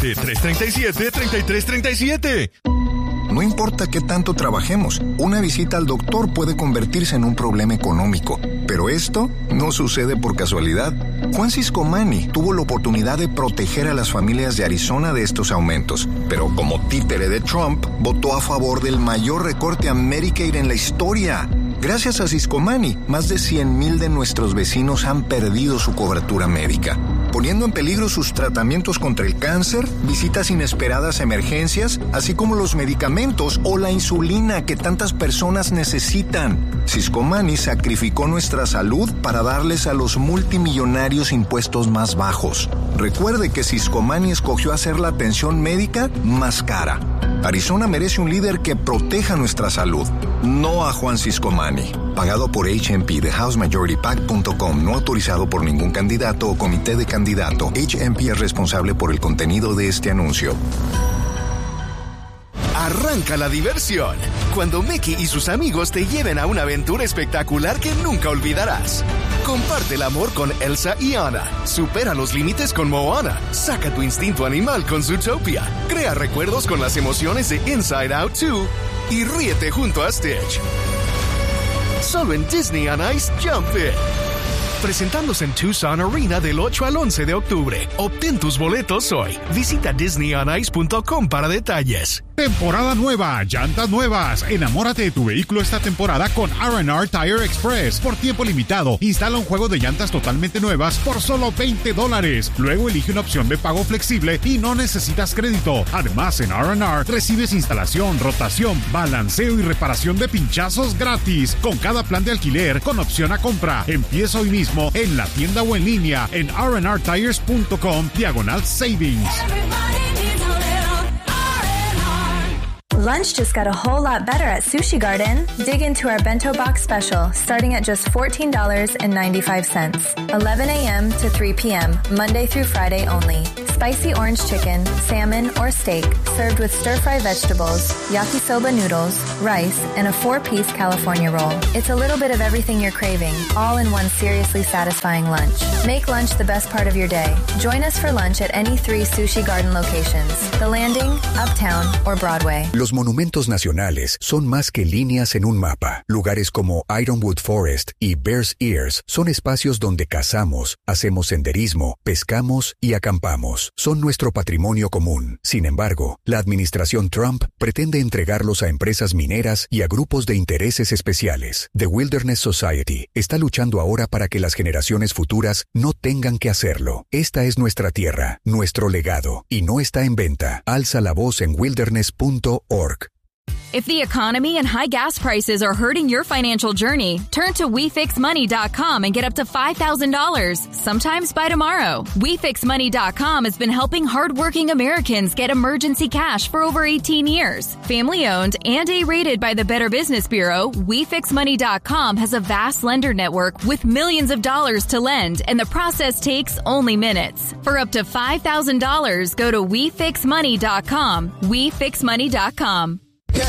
713-337-3337. No importa qué tanto trabajemos, una visita al doctor puede convertirse en un problema económico. Pero esto no sucede por casualidad. Juan Ciscomani tuvo la oportunidad de proteger a las familias de Arizona de estos aumentos. Pero como títere de Trump, votó a favor del mayor recorte a Medicaid en la historia. Gracias a Ciscomani, más de 100,000 de nuestros vecinos han perdido su cobertura médica, poniendo en peligro sus tratamientos contra el cáncer, visitas inesperadas a emergencias, así como los medicamentos o la insulina que tantas personas necesitan. Ciscomani sacrificó nuestra salud para darles a los multimillonarios impuestos más bajos. Recuerde que Ciscomani escogió hacer la atención médica más cara. Arizona merece un líder que proteja nuestra salud, no a Juan Ciscomani. Pagado por HMP de HouseMajorityPAC.com, no autorizado por ningún candidato o comité de candidato. HMP es responsable por el contenido de este anuncio. Arranca la diversión cuando Mickey y sus amigos te lleven a una aventura espectacular que nunca olvidarás. Comparte el amor con Elsa y Anna. Supera los límites con Moana. Saca tu instinto animal con Zootopia. Crea recuerdos con las emociones de Inside Out 2 y ríete junto a Stitch. Solo en Disney on Ice Jump It. Presentándose en Tucson Arena del 8 al 11 de octubre. Obtén tus boletos hoy. Visita DisneyOnIce.com para detalles. Temporada nueva, llantas nuevas. Enamórate de tu vehículo esta temporada con R&R Tire Express. Por tiempo limitado, instala un juego de llantas totalmente nuevas por solo $20. Luego elige una opción de pago flexible y no necesitas crédito. Además, en R&R recibes instalación, rotación, balanceo y reparación de pinchazos gratis con cada plan de alquiler con opción a compra. Empieza hoy mismo en la tienda o en línea en rnrtires.com/savings. Lunch just got a whole lot better at Sushi Garden. Dig into our bento box special, starting at just $14.95. 11 a.m. to 3 p.m., Monday through Friday only. Spicy orange chicken, salmon, or steak, served with stir-fry vegetables, yakisoba noodles, rice, and a 4-piece California roll. It's a little bit of everything you're craving, all in one seriously satisfying lunch. Make lunch the best part of your day. Join us for lunch at any 3 Sushi Garden locations: The Landing, Uptown, or Broadway. Los monumentos nacionales son más que líneas en un mapa. Lugares como Ironwood Forest y Bears Ears son espacios donde cazamos, hacemos senderismo, pescamos y acampamos. Son nuestro patrimonio común. Sin embargo, la administración Trump pretende entregarlos a empresas mineras y a grupos de intereses especiales. The Wilderness Society está luchando ahora para que las generaciones futuras no tengan que hacerlo. Esta es nuestra tierra, nuestro legado, y no está en venta. Alza la voz en wilderness.org. If the economy and high gas prices are hurting your financial journey, turn to WeFixMoney.com and get up to $5,000, sometimes by tomorrow. WeFixMoney.com has been helping hardworking Americans get emergency cash for over 18 years. Family-owned and A-rated by the Better Business Bureau, WeFixMoney.com has a vast lender network with millions of dollars to lend, and the process takes only minutes. For up to $5,000, go to WeFixMoney.com. WeFixMoney.com.